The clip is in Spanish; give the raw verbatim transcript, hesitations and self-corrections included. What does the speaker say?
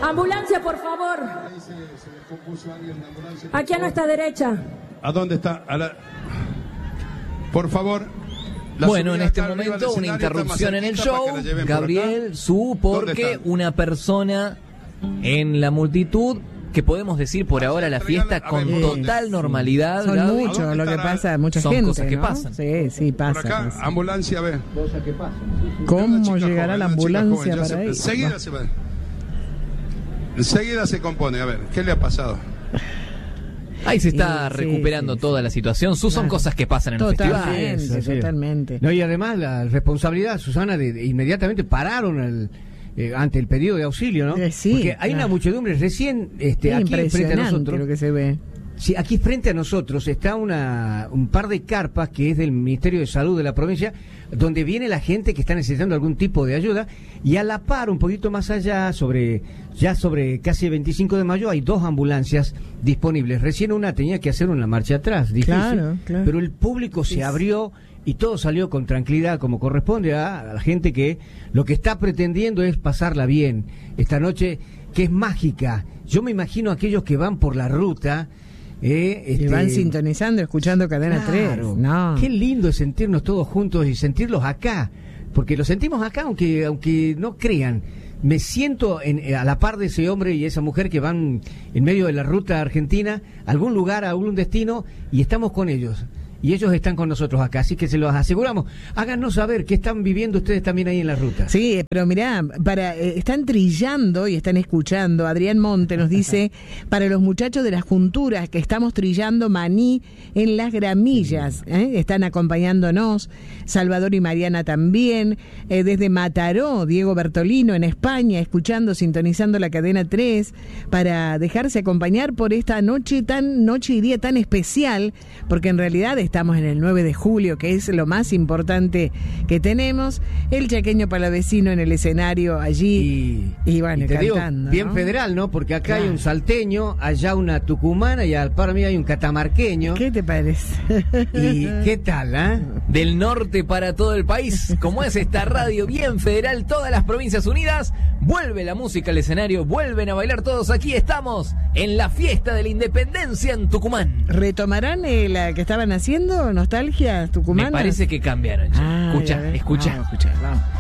Ambulancia, por favor. Aquí a nuestra derecha. ¿A dónde está? A la... Por favor. Bueno, en este momento una interrupción en el show. Gabriel, su porque una persona en la multitud, que podemos decir por ahora la fiesta con total normalidad. Son Gaby. muchos lo que pasa, mucha Son gente, cosas que ¿no? pasan. Sí, sí, pasa. Por acá, pasa. ambulancia, ve. Cosas que pasan. ¿Cómo llegará la ambulancia para se, ahí? Enseguida se va. Enseguida se compone. A ver, ¿qué le ha pasado? Ahí se está Sí, recuperando sí, toda la situación. Sus son Claro. cosas que pasan en un festival. Totalmente, Eso, sí. totalmente. No, y además la responsabilidad, Susana, de, de inmediatamente pararon el, eh, ante el pedido de auxilio, ¿no? Eh, sí, Porque hay claro. una muchedumbre recién este, Es aquí frente a impresionante nosotros. lo que se ve. Sí, aquí frente a nosotros está una un par de carpas que es del Ministerio de Salud de la provincia, donde viene la gente que está necesitando algún tipo de ayuda, y a la par, un poquito más allá, sobre ya sobre casi veinticinco de mayo, hay dos ambulancias disponibles. Recién una tenía que hacer una marcha atrás, difícil, Claro, claro. pero el público se abrió y todo salió con tranquilidad, como corresponde a, a la gente que lo que está pretendiendo es pasarla bien esta noche, que es mágica. Yo me imagino a aquellos que van por la ruta. Eh, Y este, van sintonizando, escuchando Cadena claro. tres. No. Qué lindo es sentirnos todos juntos y sentirlos acá, porque lo sentimos acá, aunque aunque no crean. Me siento en, a la par de ese hombre y esa mujer que van en medio de la ruta argentina, a algún lugar, a algún destino, y estamos con ellos. Y ellos están con nosotros acá, así que se los aseguramos. Háganos saber qué están viviendo ustedes también ahí en la ruta. Sí, pero mirá, para, eh, están trillando y están escuchando. Adrián Monte nos dice, para los muchachos de las junturas que estamos trillando maní en las gramillas, ¿eh? Están acompañándonos. Salvador y Mariana también. Eh, desde Mataró, Diego Bertolino en España, escuchando, sintonizando la Cadena tres, para dejarse acompañar por esta noche tan, noche y día tan especial, porque en realidad estamos en el nueve de julio, que es lo más importante que tenemos. El chaqueño palavecino en el escenario allí. Y, Y bueno, y te digo, cantando, bien ¿no? federal, ¿no? Porque acá Claro. hay un salteño, allá una tucumana y al par mío hay un catamarqueño. ¿Qué te parece? ¿Y qué tal, ah? Del norte para todo el país, como es esta radio bien federal, todas las provincias unidas. Vuelve la música al escenario, vuelven a bailar todos. Aquí estamos en la fiesta de la independencia en Tucumán. ¿Retomarán eh, la que estaban haciendo? ¿Nostalgia tucumana? Me parece que cambiaron. che. Ah, escucha, ya ves. escucha. Vamos a escuchar, vamos.